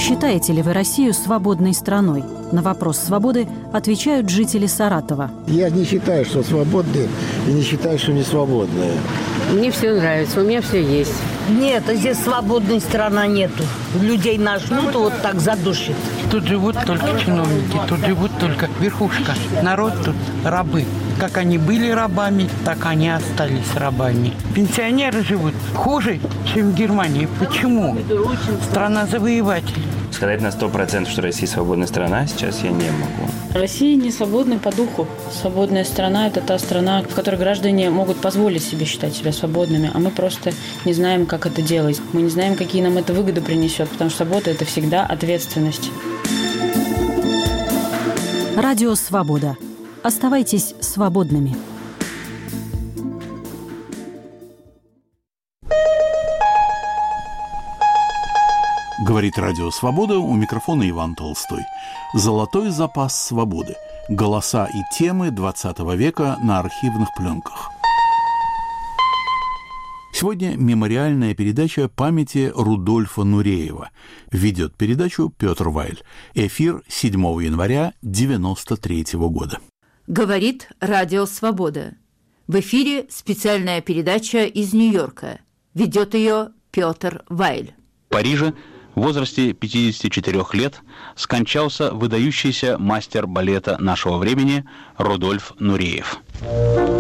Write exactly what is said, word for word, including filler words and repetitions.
Считаете ли вы Россию свободной страной? На вопрос свободы отвечают жители Саратова. Я не считаю, что свободные, и не считаю, что не свободные. Мне все нравится, у меня все есть. Нет, здесь свободной страны нету. Людей нажмут, вот так задушит. Тут живут только чиновники, тут живут только верхушка. Народ тут рабы. Как они были рабами, так они остались рабами. Пенсионеры живут хуже, чем в Германии. Почему? Страна завоевателей. Сказать на сто процентов, что Россия свободная страна, сейчас я не могу. Россия не свободна по духу. Свободная страна – это та страна, в которой граждане могут позволить себе считать себя свободными, а мы просто не знаем, как это делать. Мы не знаем, какие нам это выгоды принесет, потому что свобода – это всегда ответственность. Радио «Свобода». Оставайтесь свободными. Говорит Радио «Свобода», у микрофона Иван Толстой. Золотой запас свободы. Голоса и темы двадцатого века на архивных пленках. Сегодня мемориальная передача памяти Рудольфа Нуреева. Ведет передачу Петр Вайль. Эфир седьмого января девяносто третьего года. Говорит Радио «Свобода». В эфире специальная передача из Нью-Йорка. Ведет ее Петр Вайль. В Париже в возрасте пятидесяти четырёх лет скончался выдающийся мастер балета нашего времени Рудольф Нуреев.